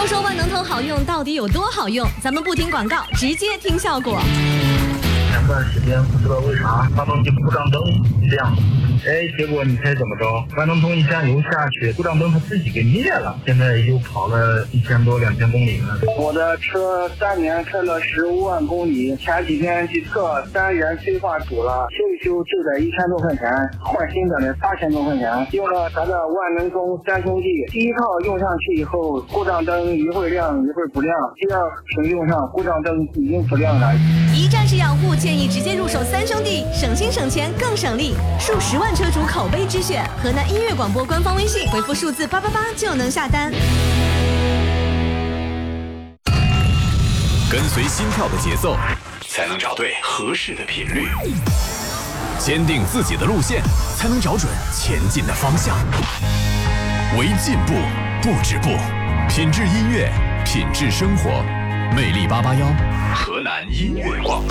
说说万能通好用到底有多好用？咱们不听广告，直接听效果。 前段时间不知道为啥发动机故障灯亮了，结果你猜怎么着？万能通一加油下去，故障灯它自己给灭了。现在又跑了1000多2000公里了。 我的车3年开了15万公里，前几天去测单元催化堵了，修一修就得1000多块钱，换新的得8000多块钱。用了咱的万能通3兄弟，第一套用上去以后，故障灯一会儿亮一会儿不亮，第二瓶用上故障灯已经不亮了。 一站式养护，建议直接入手3兄弟，省心省钱更省力，数10万车主口碑之选。河南音乐广播官方微信回复数字888就能下单。 跟随心跳的节奏，才能找对合适的频率；坚定自己的路线，才能找准前进的方向。为进步不止步，品质音乐，品质生活。魅力881，河南音乐广播。